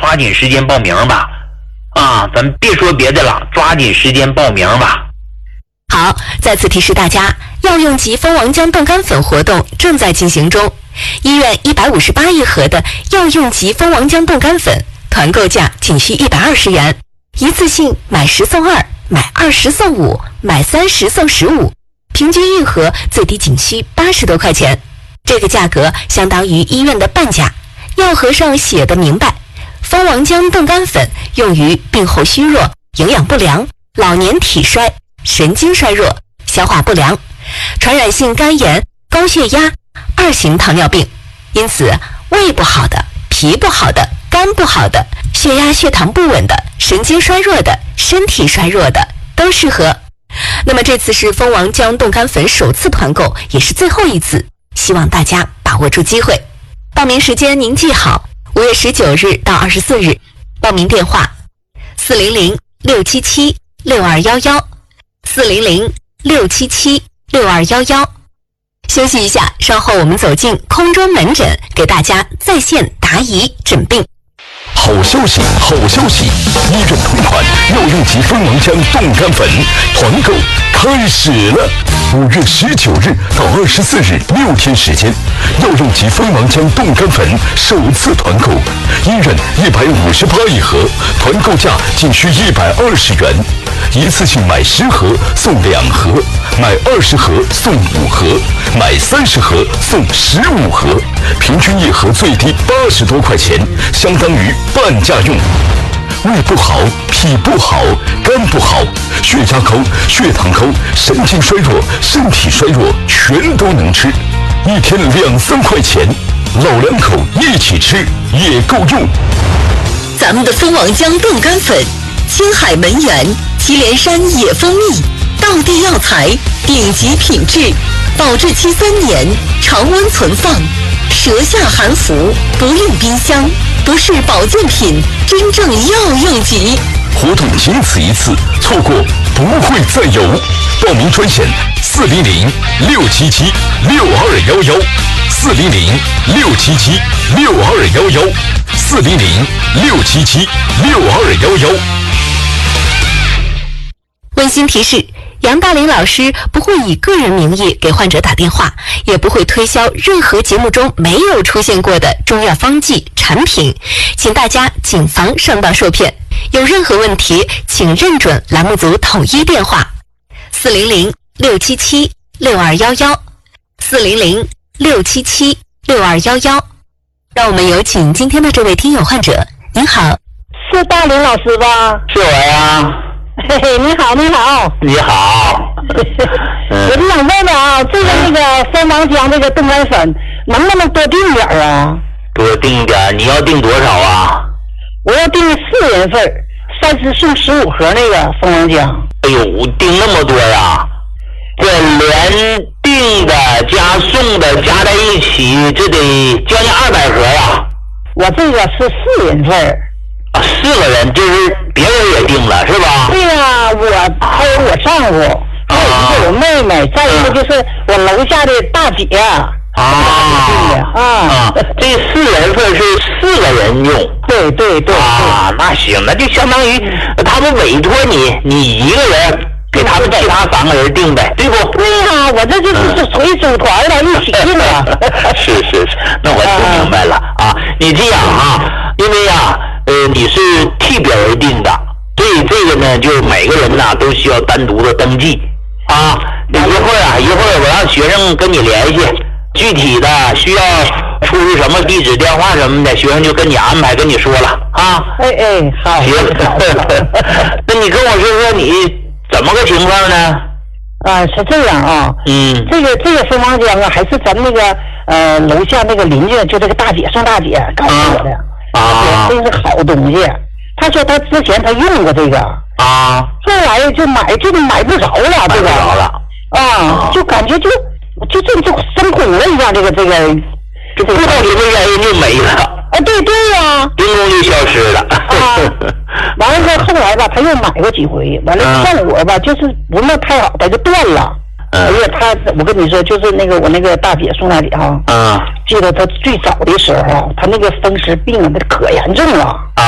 抓紧时间报名吧。咱别说别的了，抓紧时间报名吧。 好，再次提示大家，药用级蜂王浆冻干粉活动正在进行中。医院158一盒的药用级蜂王浆冻干粉，团购价仅需120元，一次性买10送2，买20送5，买30送15，平均一盒最低仅需80多块钱。这个价格相当于医院的半价。药盒上写的明白，蜂王浆冻干粉用于病后虚弱、营养不良、老年体衰、神经衰弱、消化不良、传染性肝炎、高血压、2型糖尿病。因此，胃不好的、脾不好的、肝不好的、血压血糖不稳的、神经衰弱的、身体衰弱的都适合。那么这次是蜂王浆冻干粉首次团购，也是最后一次，希望大家把握住机会。报名时间您记好，5月19日到24日。报名电话400-677-6211，400-677-6211。休息一下，稍后我们走进空中门诊，给大家在线答疑诊病。 好消息，好消息！医院同款药用级蜂王浆冻干粉团购开始了！5月19日到24日6天时间，药用级蜂王浆冻干粉首次团购，医院158一盒，团购价仅需120元，一次性买10盒送2盒，买20盒送5盒，买30盒送15盒，平均一盒最低80多块钱，相当于半价用。胃不好、脾不好、肝不好、血压高、血糖高、神经衰弱、身体衰弱，全都能吃。一天2-3块钱，老两口一起吃也够用。 咱们的蜂王浆冻干粉，青海门源祁连山野蜂蜜，道地药材，顶级品质，保质期3年，常温存放，舌下含服，不用冰箱，不是保健品，真正药用级。 活动仅此一次，错过不会再有。报名专线400-677-6211，400-677-6211，400-677-6211。 温馨提示，杨大林老师不会以个人名义给患者打电话，也不会推销任何节目中没有出现过的中药方剂产品，请大家谨防上当受骗。有任何问题，请认准栏目组统一电话400-677-6211，400-677-6211。让我们有请今天的这位听友患者。您好， 是大林老师吧？ 是我呀。 嘿嘿，你好，你好。 你好。 我就想问问啊，这个蜂王浆这个冻干粉能不能多订点啊？ 多订点，你要订多少啊？ 我要订4人份，30送15盒那个蜂王浆。 哎呦，订那么多呀？这连订的加送的加在一起，这得将近200盒呀。 我这个是4人份。 4个人，就是别人也订了是吧？ 对呀，还有我丈夫，还有一个我妹妹，再一个就是我楼下的大姐。 这4人份是4个人用。 对。 那行，那就相当于他们委托你一个人给他们其他3个人订呗，对不？ 对呀，我这就是属于组团的，一起订的。 是，那我听明白了啊。你这样啊，因为啊，你是替别人订的，所以这个呢，就每个人呢都需要单独的登记啊。一会儿我让学生跟你联系，具体的需要出示什么地址、电话什么的，学生就跟你安排，跟你说了啊。 好。 行。那你跟我说说你怎么个情况呢？ 是这样啊。这个蜂王浆啊，还是咱那个楼下那个邻居，就这个大姐宋大姐告诉我的。这是好东西。他说他之前他用过这个。后来就买不着了，这个。就感觉就生空了一样，这个不知道什么原因就没了。对呀，凭空就消失了。完了后来吧，他又买过几回，完了效果吧，就是不那太好，他就断了。我跟你说，就是我那个大姐宋大姐记得她最早的时候，她那个风湿病啊，那可严重了。